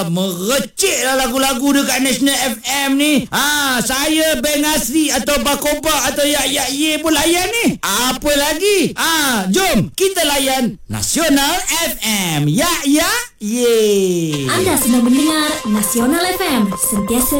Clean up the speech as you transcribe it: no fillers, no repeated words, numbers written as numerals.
Merecik lah lagu-lagu dekat National FM ni. Saya Bang Asri atau Bakoba atau Yak Ye pun layan ni. Apa lagi? Jom kita layan Nasional FM. Yak Ye. Anda sedang mendengar Nasional FM, sentiasa